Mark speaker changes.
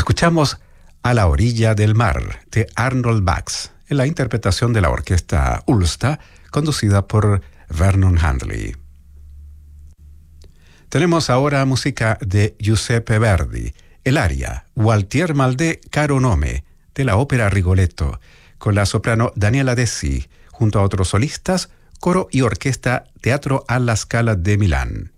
Speaker 1: Escuchamos A la orilla del mar de Arnold Bax en la interpretación de la orquesta Ulsta, conducida por Vernon Handley. Tenemos ahora música de Giuseppe Verdi, el aria Gualtier Maldè caro nome de la ópera Rigoletto, con la soprano Daniela Dessi, junto a otros solistas, coro y orquesta Teatro alla Scala de Milán.